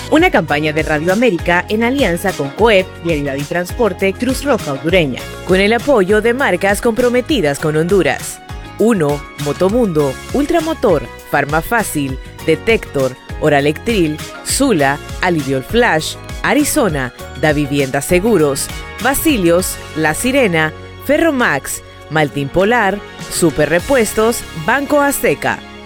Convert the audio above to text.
Una campaña de Radio América en alianza con COEP, Vialidad y Transporte, Cruz Roja Hondureña, con el apoyo de marcas comprometidas con Honduras. 1. Motomundo, Ultramotor, Farmafácil, Detector, Oralectril, Sula, Aliviol Flash, Arizona, Da Vivienda Seguros, Basilios, La Sirena, Ferromax, Maltín Polar, Super Repuestos, Banco Azteca.